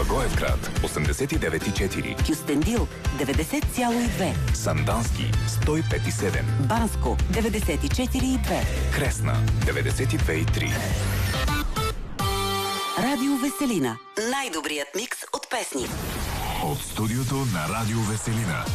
Благоевград 89,4, Кюстендил 90,2, Сандански 105,7, Банско 94,2, Кресна 92,3. Радио Веселина. Най-добрият микс от песни. От студиото на Радио Веселина.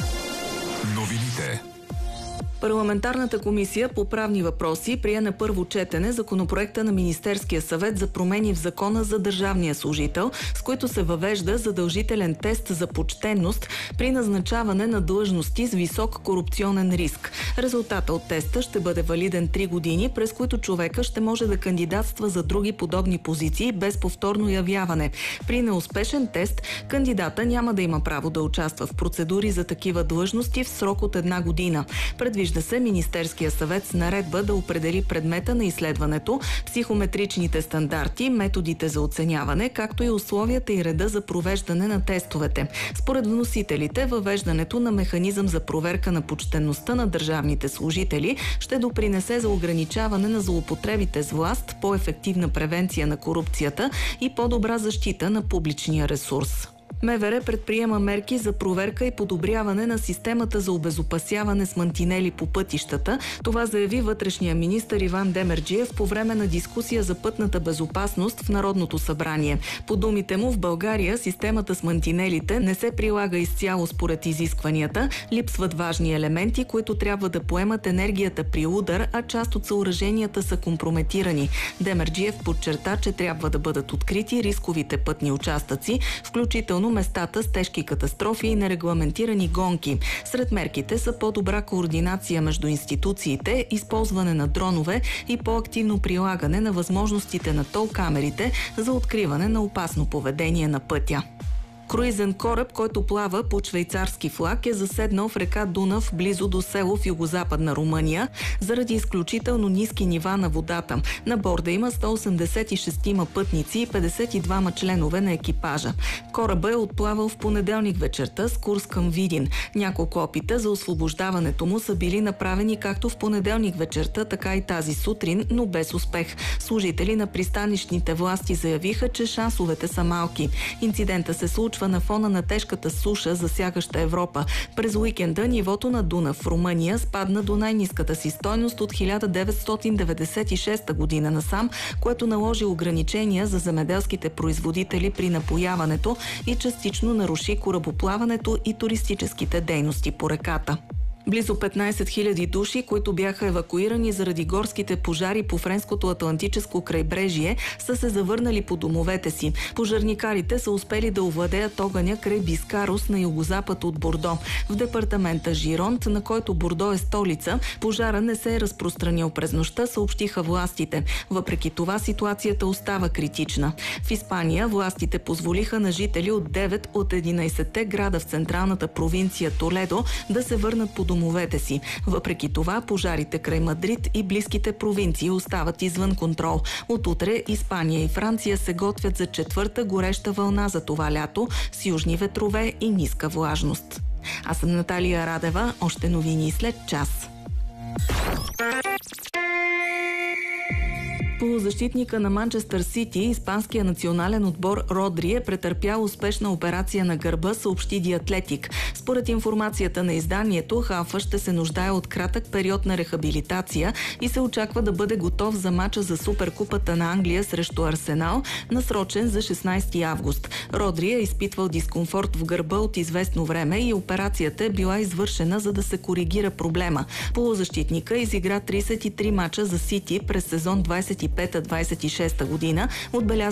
Новините. Парламентарната комисия по правни въпроси прие на първо четене законопроекта на Министерския съвет за промени в Закона за държавния служител, с който се въвежда задължителен тест за почтенност при назначаване на длъжности с висок корупционен риск. Резултатът от теста ще бъде валиден 3 години, през които човека ще може да кандидатства за други подобни позиции без повторно явяване. При неуспешен тест, кандидата няма да има право да участва в процедури за такива длъжности в срок от 1 година. Предвижда се Министерския съвет с наредба да определи предмета на изследването, психометричните стандарти, методите за оценяване, както и условията и реда за провеждане на тестовете. Според вносителите, въвеждането на механизъм за проверка на почтенността на държавните служители ще допринесе за ограничаване на злоупотребите с власт, по-ефективна превенция на корупцията и по-добра защита на публичния ресурс. МВР предприема мерки за проверка и подобряване на системата за обезопасяване с мантинели по пътищата. Това заяви вътрешния министър Иван Демерджиев по време на дискусия за пътната безопасност в Народното събрание. По думите му, в България системата с мантинелите не се прилага изцяло според изискванията. Липсват важни елементи, които трябва да поемат енергията при удар, а част от съоръженията са компрометирани. Демерджиев подчерта, че трябва да бъдат открити рисковите пътни участъци, включително местата с тежки катастрофи и нерегламентирани гонки. Сред мерките са по-добра координация между институциите, използване на дронове и по-активно прилагане на възможностите на тол-камерите за откриване на опасно поведение на пътя. Круизен кораб, който плава под швейцарски флаг, е заседнал в река Дунав близо до село в югозападна Румъния заради изключително ниски нива на водата. На борда има 186 пътници и 52 членове на екипажа. Корабът е отплавал в понеделник вечерта с курс към Видин. Няколко опита за освобождаването му са били направени както в понеделник вечерта, така и тази сутрин, но без успех. Служители на пристанищните власти заявиха, че шансовете са малки. Инцидента се случва на фона на тежката суша, засягаща Европа. През уикенда нивото на Дунав в Румъния спадна до най-ниската си стойност от 1996 година насам, което наложи ограничения за земеделските производители при напояването и частично наруши корабоплаването и туристическите дейности по реката. Близо 15 000 души, които бяха евакуирани заради горските пожари по френското атлантическо крайбрежие, са се завърнали по домовете си. Пожарникарите са успели да овладеят огъня край Бискарус на югозапад от Бордо. В департамента Жиронт, на който Бордо е столица, пожара не се е разпространил през нощта, съобщиха властите. Въпреки това ситуацията остава критична. В Испания властите позволиха на жители от 9 от 11-те града в централната провинция Толедо да се върнат по домовете си. Въпреки това, пожарите край Мадрид и близките провинции остават извън контрол. От утре Испания и Франция се готвят за четвърта гореща вълна за това лято с южни ветрове и ниска влажност. Аз съм Наталия Радева. Още новини след час. Полузащитника на Манчестър Сити, испанския национален отбор Родри, е претърпял успешна операция на гърба, съобщи The Athletic. Според информацията на изданието, халфа ще се нуждае от кратък период на рехабилитация и се очаква да бъде готов за мача за Суперкупата на Англия срещу Арсенал, насрочен за 16 август. Родри е изпитвал дискомфорт в гърба от известно време и операцията е била извършена, за да се коригира проблема. Полузащитника изигра 33 мача за Сити през сезон 25-26 година, отбеляза